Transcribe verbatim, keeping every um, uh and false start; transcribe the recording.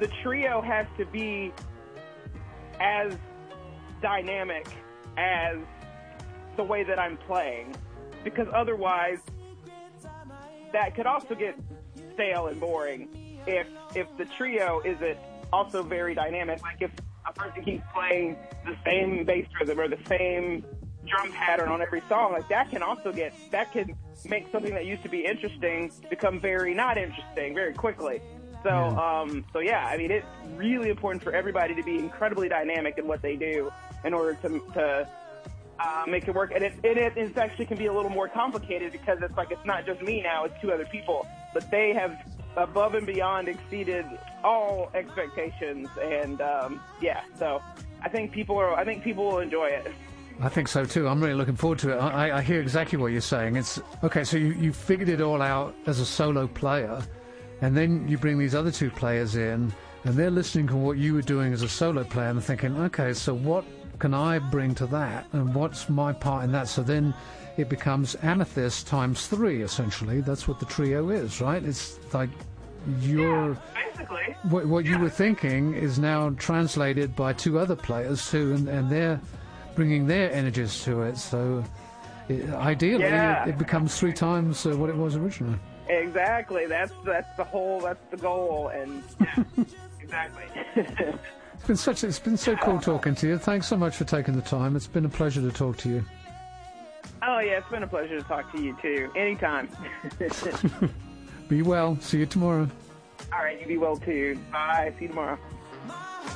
the trio has to be as dynamic as the way that I'm playing, because otherwise that could also get stale and boring if if the trio isn't also very dynamic. Like if a person keeps playing the same bass rhythm or the same drum pattern on every song, like that can also get, that can make something that used to be interesting become very not interesting very quickly. So, um, so yeah, I mean, it's really important for everybody to be incredibly dynamic in what they do in order to, to uh, make it work. And it, it, it actually can be a little more complicated because it's like, it's not just me now, it's two other people, but they have above and beyond exceeded all expectations. And, um, yeah, so I think people are, I think people will enjoy it. I think so too. I'm really looking forward to it. I, I hear exactly what you're saying. It's okay. So you, you figured it all out as a solo player, and then you bring these other two players in, and they're listening to what you were doing as a solo player and thinking, okay, so what can I bring to that, and what's my part in that? So then it becomes Amethyst times three, essentially. That's what the trio is, right? It's like your yeah, basically what, what yeah. you were thinking is now translated by two other players too, and, and they're bringing their energies to it. So it, ideally, yeah. it, it becomes three times uh, what it was originally. Exactly. That's that's the whole. That's the goal. And yeah, exactly. It's been such. It's been so cool talking to you. Thanks so much for taking the time. It's been a pleasure to talk to you. Oh yeah, it's been a pleasure to talk to you too. Anytime. Be well. See you tomorrow. All right, you be well too. Bye. See you tomorrow.